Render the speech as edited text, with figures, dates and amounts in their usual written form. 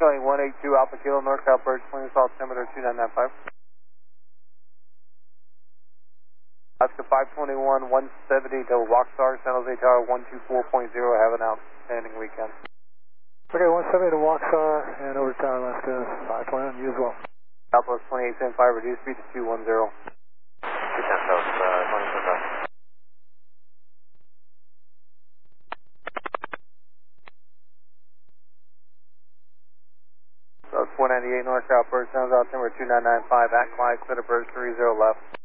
showing 182 Alpha Kilo, NorCal Bird, swing south altimeter 2995. Alaska 521, 170 to Rockstar, San Jose Tower 124.0, have an outstanding weekend. Okay, 170 to Rockstar and over to Tower Alaska 521, you as well. Southwest 2875, reduce speed to 210. 210 South, 27. So 498 NorCal Bird, San Jose altimeter 2995, at Clyde, clear to Bird 30 left.